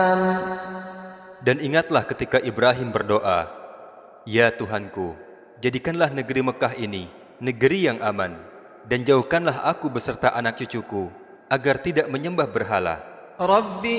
Dan ingatlah ketika Ibrahim berdoa, "Ya Tuhanku, jadikanlah negeri Mekah ini negeri yang aman, dan jauhkanlah aku beserta anak cucuku agar tidak menyembah berhala." رب